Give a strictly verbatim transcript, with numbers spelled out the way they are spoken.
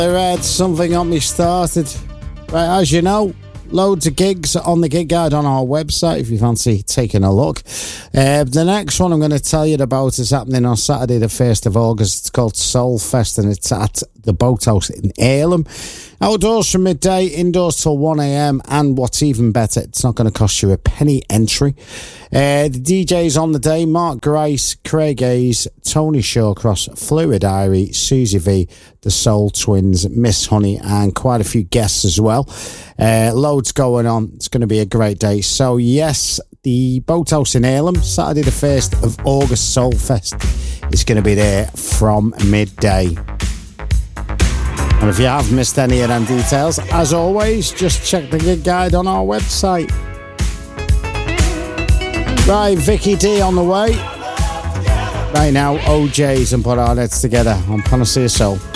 Red, something got me started. Right, as you know, loads of gigs on the gig guide on our website if you fancy taking a look. Uh, the next one I'm going to tell you about is happening on Saturday the first of August. It's called Soul Fest and it's at the Boathouse in Earlham. Outdoors from midday, indoors till one a.m. and what's even better, it's not going to cost you a penny entry. Uh, the D Js on the day, Mark Grice, Craig Hayes, Tony Shawcross, Fluid Irie, Susie V, the Soul Twins, Miss Honey and quite a few guests as well. Uh, loads going on. It's going to be a great day. So yes, the Boathouse in Earlham, Saturday the first of August, Soul Fest is going to be there from midday. And if you have missed any of them details, as always, just check the gig guide on our website. Right, Vicky D on the way. Right now, O Js and Put Our Heads Together on Panacea Soul.